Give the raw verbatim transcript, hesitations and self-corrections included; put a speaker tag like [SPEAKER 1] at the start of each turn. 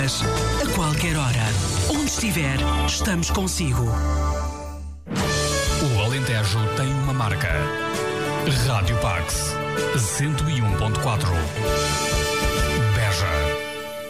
[SPEAKER 1] dias, a qualquer hora. Onde estiver, estamos consigo.
[SPEAKER 2] O Alentejo tem uma marca. Rádio Pax cento e um ponto quatro. Beja.